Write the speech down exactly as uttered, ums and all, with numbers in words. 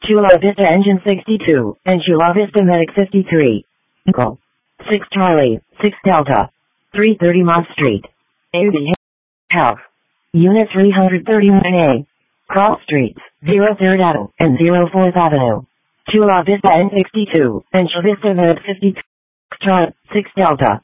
Chula Vista Engine sixty-two, and Chula Vista Medic fifty-three. Call six Charlie, six Delta, three thirty Mott Street. A B Health. Unit three thirty-one A. Cross Streets, zero third Avenue, and zero fourth Avenue. Chula Vista N sixty-two, and Chula Vista Medic fifty-two. Charlie, six Delta.